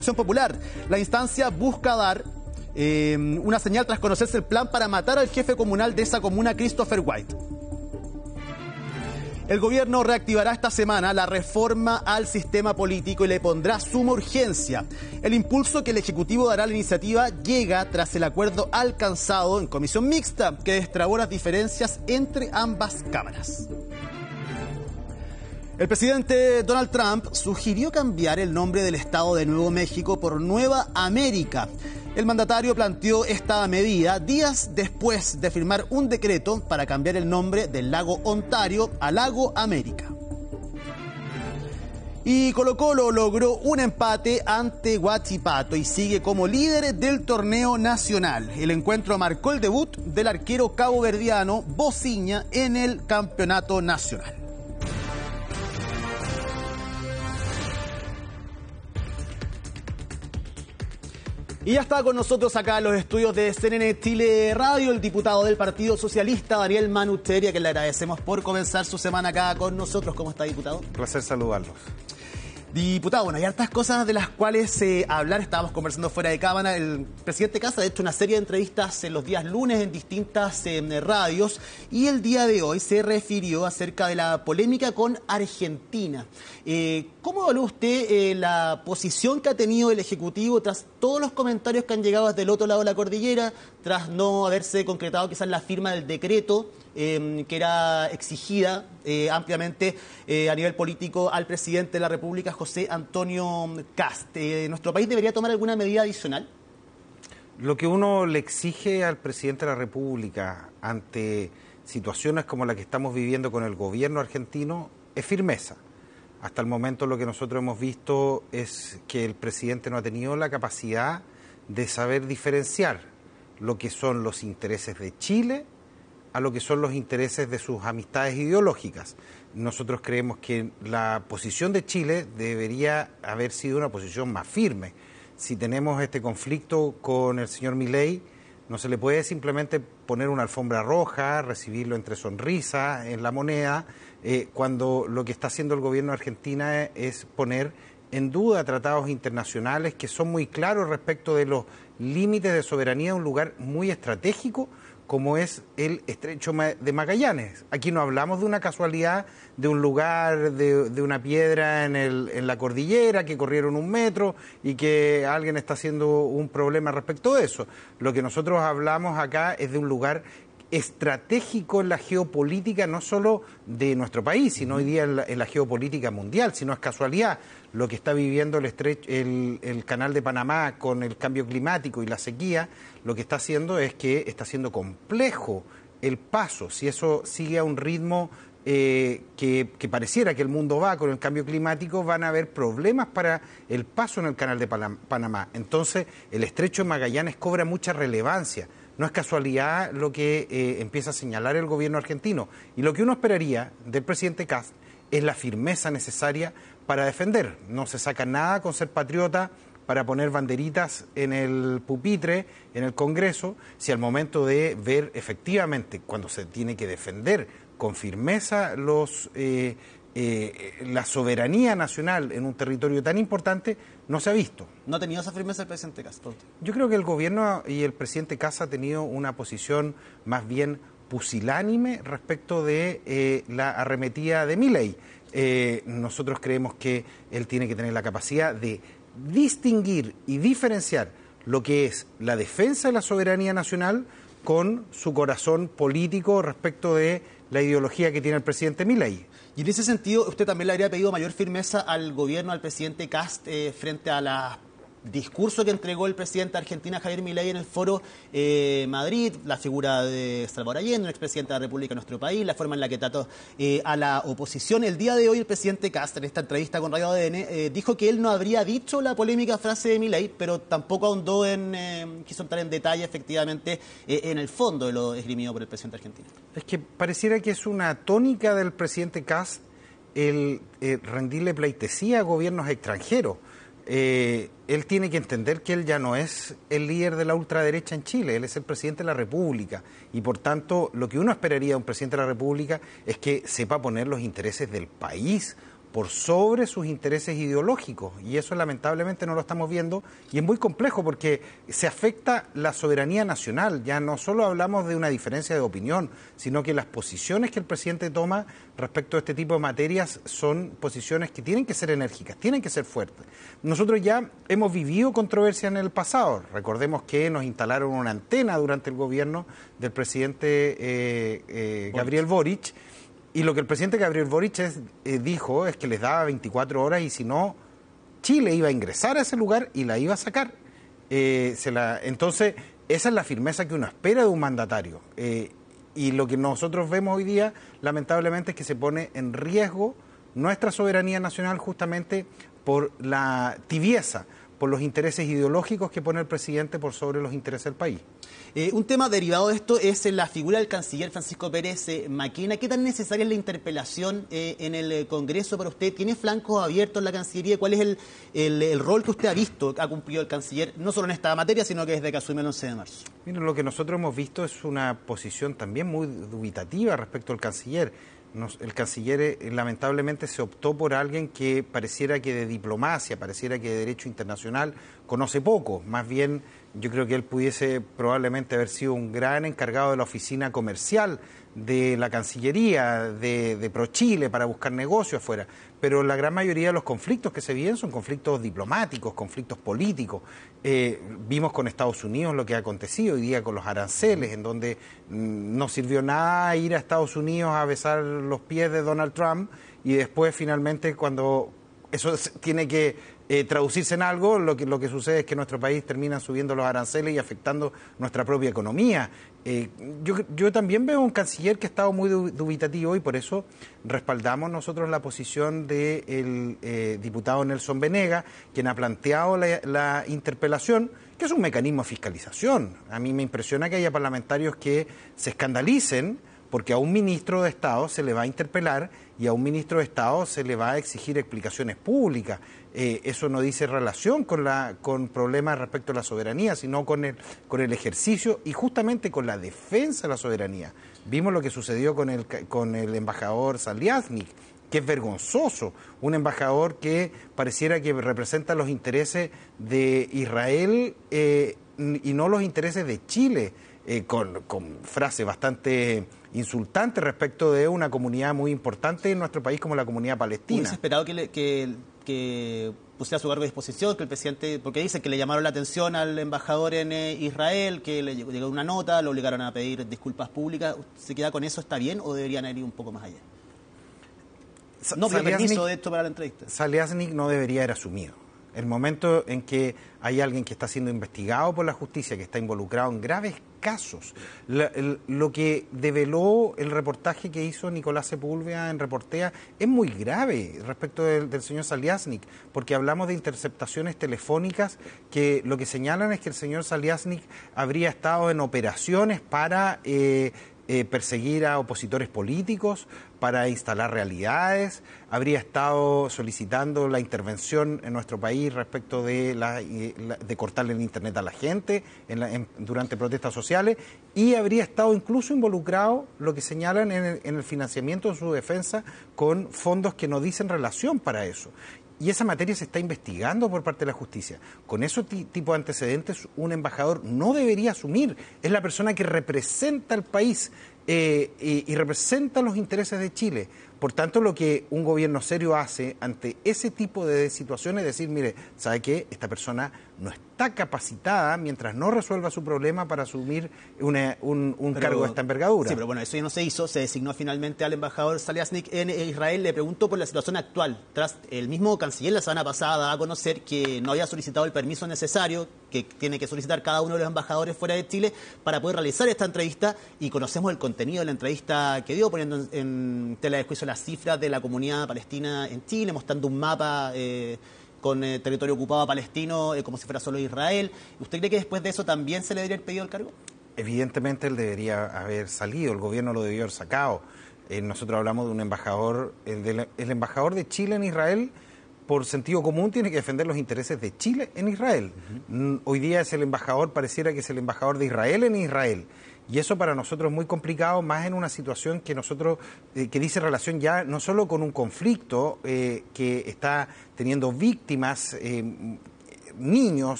Popular. La instancia busca dar una señal tras conocerse el plan para matar al jefe comunal de esa comuna, Christopher White. El gobierno reactivará esta semana la reforma al sistema político y le pondrá suma urgencia. El impulso que el Ejecutivo dará a la iniciativa llega tras el acuerdo alcanzado en comisión mixta que destrabó las diferencias entre ambas cámaras. El presidente Donald Trump sugirió cambiar el nombre del estado de Nuevo México por Nueva América. El mandatario planteó esta medida días después de firmar un decreto para cambiar el nombre del lago Ontario a Lago América. Y Colo-Colo logró un empate ante Huachipato y sigue como líder del torneo nacional. El encuentro marcó el debut del arquero caboverdiano Bociña en el campeonato nacional. Y ya está con nosotros acá en los estudios de CNN Chile Radio el diputado del Partido Socialista, Daniel Manusteri, a quien le agradecemos por comenzar su semana acá con nosotros. ¿Cómo está, diputado? Un placer saludarlos. Diputado, bueno, hay hartas cosas de las cuales hablar. Estábamos conversando fuera de cámara. El presidente Kast ha hecho una serie de entrevistas en los días lunes en distintas radios y el día de hoy se refirió acerca de la polémica con Argentina. ¿Cómo evalúa usted la posición que ha tenido el Ejecutivo tras todos los comentarios que han llegado desde el otro lado de la cordillera, tras no haberse concretado quizás la firma del decreto que era exigida ampliamente a nivel político al presidente de la República, José Antonio Kast? ¿Nuestro país debería tomar alguna medida adicional? Lo que uno le exige al presidente de la República ante situaciones como la que estamos viviendo con el gobierno argentino es firmeza. Hasta el momento lo que nosotros hemos visto es que el presidente no ha tenido la capacidad de saber diferenciar lo que son los intereses de Chile a lo que son los intereses de sus amistades ideológicas. Nosotros creemos que la posición de Chile debería haber sido una posición más firme. Si tenemos este conflicto con el señor Milei, no se le puede simplemente poner una alfombra roja, recibirlo entre sonrisas en la moneda, cuando lo que está haciendo el gobierno de Argentina es poner en duda tratados internacionales que son muy claros respecto de los límites de soberanía de un lugar muy estratégico como es el Estrecho de Magallanes. Aquí no hablamos de una casualidad, de un lugar, de una piedra en la cordillera que corrieron 1 metro y que alguien está haciendo un problema respecto de eso. Lo que nosotros hablamos acá es de un lugar estratégico en la geopolítica, no solo de nuestro país, sino hoy día en la geopolítica mundial. Si no es casualidad lo que está viviendo el canal de Panamá con el cambio climático y la sequía, lo que está haciendo es que está haciendo complejo el paso. Si eso sigue a un ritmo que pareciera que el mundo va con el cambio climático, van a haber problemas para el paso en el canal de Panamá. Entonces, el Estrecho de Magallanes cobra mucha relevancia. No es casualidad lo que empieza a señalar el gobierno argentino. Y lo que uno esperaría del presidente Kast es la firmeza necesaria para defender. No se saca nada con ser patriota para poner banderitas en el pupitre, en el Congreso, si al momento de ver efectivamente cuando se tiene que defender con firmeza la soberanía nacional en un territorio tan importante, no se ha visto. ¿No ha tenido esa firmeza el presidente Kast? Yo creo que el gobierno y el presidente Kast ha tenido una posición más bien pusilánime respecto de la arremetida de Milei. Nosotros creemos que él tiene que tener la capacidad de distinguir y diferenciar lo que es la defensa de la soberanía nacional con su corazón político respecto de la ideología que tiene el presidente Milei. Y en ese sentido, ¿usted también le habría pedido mayor firmeza al gobierno, al presidente Kast, frente a la discurso que entregó el presidente de Argentina, Javier Milei, en el foro Madrid, la figura de Salvador Allende, un expresidente de la República de nuestro país, la forma en la que trató a la oposición? El día de hoy el presidente Kast, en esta entrevista con Radio ADN, dijo que él no habría dicho la polémica frase de Milei, pero tampoco ahondó quiso entrar en detalle efectivamente en el fondo de lo esgrimido por el presidente argentino. Es que pareciera que es una tónica del presidente Kast el rendirle pleitesía a gobiernos extranjeros. Él tiene que entender que él ya no es el líder de la ultraderecha en Chile, él es el presidente de la República y por tanto lo que uno esperaría de un presidente de la República es que sepa poner los intereses del país por sobre sus intereses ideológicos, y eso lamentablemente no lo estamos viendo, y es muy complejo porque se afecta la soberanía nacional. Ya no solo hablamos de una diferencia de opinión, sino que las posiciones que el presidente toma respecto a este tipo de materias son posiciones que tienen que ser enérgicas, tienen que ser fuertes. Nosotros ya hemos vivido controversia en el pasado. Recordemos que nos instalaron una antena durante el gobierno del presidente Gabriel Boric. Y lo que el presidente Gabriel Boric dijo es que les daba 24 horas y si no, Chile iba a ingresar a ese lugar y la iba a sacar. Entonces, esa es la firmeza que uno espera de un mandatario. Y lo que nosotros vemos hoy día, lamentablemente, es que se pone en riesgo nuestra soberanía nacional justamente por la tibieza, por los intereses ideológicos que pone el presidente por sobre los intereses del país. Un tema derivado de esto es la figura del canciller Francisco Pérez Maquina. ¿Qué tan necesaria es la interpelación en el Congreso para usted? ¿Tiene flancos abiertos en la Cancillería? ¿Cuál es el rol que usted ha visto que ha cumplido el canciller, no solo en esta materia, sino que desde que asumió el 11 de marzo? Miren, lo que nosotros hemos visto es una posición también muy dubitativa respecto al canciller. El canciller lamentablemente se optó por alguien que pareciera que de diplomacia, pareciera que de derecho internacional conoce poco. Más bien, yo creo que él pudiese probablemente haber sido un gran encargado de la oficina comercial de la Cancillería, de ProChile, para buscar negocios afuera. Pero la gran mayoría de los conflictos que se viven son conflictos diplomáticos, conflictos políticos. Vimos con Estados Unidos lo que ha acontecido hoy día con los aranceles, en donde no sirvió nada ir a Estados Unidos a besar los pies de Donald Trump y después finalmente cuando eso tiene que traducirse en algo, lo que sucede es que nuestro país termina subiendo los aranceles y afectando nuestra propia economía. Yo también veo un canciller que ha estado muy dubitativo y por eso respaldamos nosotros la posición del diputado Nelson Venegas, quien ha planteado la interpelación, que es un mecanismo de fiscalización. A mí me impresiona que haya parlamentarios que se escandalicen porque a un ministro de Estado se le va a interpelar y a un ministro de Estado se le va a exigir explicaciones públicas. Eso no dice relación con problemas respecto a la soberanía, sino con el ejercicio y justamente con la defensa de la soberanía. Vimos lo que sucedió con el embajador Saliasnik, que es vergonzoso, un embajador que pareciera que representa los intereses de Israel y no los intereses de Chile, con frases bastante insultantes respecto de una comunidad muy importante en nuestro país como la comunidad palestina. ¿Hubiese esperado que pusiera su cargo a disposición, que el presidente, porque dice que le llamaron la atención al embajador en Israel, que le llegó una nota, lo obligaron a pedir disculpas públicas? ¿Se queda con eso? ¿Está bien o deberían ir un poco más allá? No pidió permiso de esto para la entrevista. Saliasnik no debería haber asumido. El momento en que hay alguien que está siendo investigado por la justicia, que está involucrado en graves casos, lo que develó el reportaje que hizo Nicolás Sepúlveda en Reportea es muy grave respecto del señor Saliasnik, porque hablamos de interceptaciones telefónicas que lo que señalan es que el señor Saliasnik habría estado en operaciones para perseguir a opositores políticos, para instalar realidades, habría estado solicitando la intervención en nuestro país respecto de cortarle el internet a la gente durante protestas sociales y habría estado incluso involucrado, lo que señalan, en el financiamiento de su defensa con fondos que no dicen relación para eso. Y esa materia se está investigando por parte de la justicia. Con ese tipo de antecedentes, un embajador no debería asumir. Es la persona que representa al país y representa los intereses de Chile. Por tanto, lo que un gobierno serio hace ante ese tipo de situaciones es decir, mire, ¿sabe qué? Esta persona no está capacitada mientras no resuelva su problema para asumir un cargo de esta envergadura. Sí, pero bueno, eso ya no se hizo. Se designó finalmente al embajador Saliasnik en Israel. Le preguntó por la situación actual. Tras el mismo canciller la semana pasada a conocer que no había solicitado el permiso necesario que tiene que solicitar cada uno de los embajadores fuera de Chile para poder realizar esta entrevista, y conocemos el contenido de la entrevista que dio, poniendo en tela de juicio las cifras de la comunidad palestina en Chile, mostrando un mapa con territorio ocupado palestino como si fuera solo Israel. ¿Usted cree que después de eso también se le debería haber pedido el cargo? Evidentemente él debería haber salido, el gobierno lo debió haber sacado. Nosotros hablamos de un embajador, el embajador de Chile en Israel, por sentido común tiene que defender los intereses de Chile en Israel. Hoy día es el embajador, pareciera que es el embajador de Israel en Israel. Y eso para nosotros es muy complicado, más en una situación que nosotros, que dice relación ya no solo con un conflicto que está teniendo víctimas, niños,